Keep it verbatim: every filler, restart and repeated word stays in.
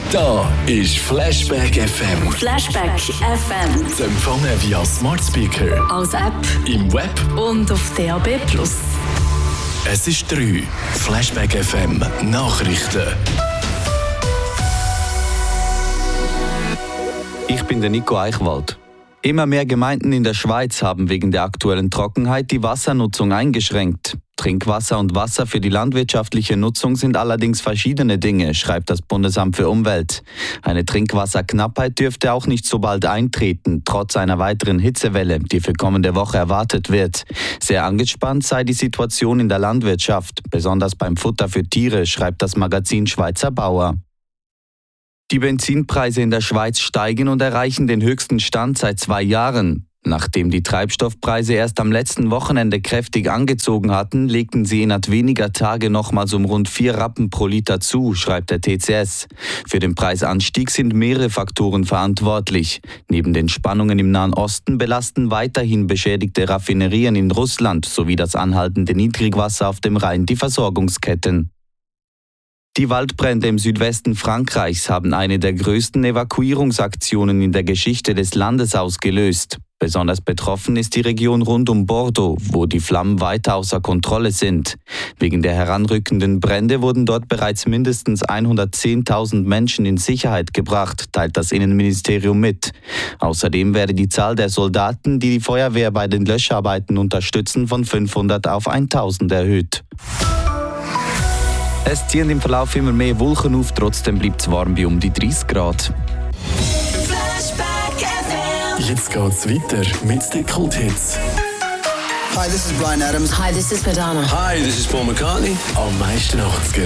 Da ist Flashback F M. Flashback F M. Zu empfangen via Smart Speaker, als App im Web und auf D A B plus. Es ist drei. Flashback F M Nachrichten. Ich bin der Nico Eichwald. Immer mehr Gemeinden in der Schweiz haben wegen der aktuellen Trockenheit die Wassernutzung eingeschränkt. Trinkwasser und Wasser für die landwirtschaftliche Nutzung sind allerdings verschiedene Dinge, schreibt das Bundesamt für Umwelt. Eine Trinkwasserknappheit dürfte auch nicht so bald eintreten, trotz einer weiteren Hitzewelle, die für kommende Woche erwartet wird. Sehr angespannt sei die Situation in der Landwirtschaft, besonders beim Futter für Tiere, schreibt das Magazin Schweizer Bauer. Die Benzinpreise in der Schweiz steigen und erreichen den höchsten Stand seit zwei Jahren. Nachdem die Treibstoffpreise erst am letzten Wochenende kräftig angezogen hatten, legten sie innerhalb weniger Tage nochmals um rund vier Rappen pro Liter zu, schreibt der T C S. Für den Preisanstieg sind mehrere Faktoren verantwortlich. Neben den Spannungen im Nahen Osten belasten weiterhin beschädigte Raffinerien in Russland sowie das anhaltende Niedrigwasser auf dem Rhein die Versorgungsketten. Die Waldbrände im Südwesten Frankreichs haben eine der größten Evakuierungsaktionen in der Geschichte des Landes ausgelöst. Besonders betroffen ist die Region rund um Bordeaux, wo die Flammen weiter außer Kontrolle sind. Wegen der heranrückenden Brände wurden dort bereits mindestens hundertzehntausend Menschen in Sicherheit gebracht, teilt das Innenministerium mit. Außerdem werde die Zahl der Soldaten, die die Feuerwehr bei den Löscharbeiten unterstützen, von fünfhundert auf tausend erhöht. Es ziehen im Verlauf immer mehr Wolken auf, trotzdem bleibt es warm bei um die dreißig Grad. Jetzt geht's weiter mit den Kulthits. Hi, this is Bryan Adams. Hi, this is Madonna. Hi, this is Paul McCartney. Am meisten achtziger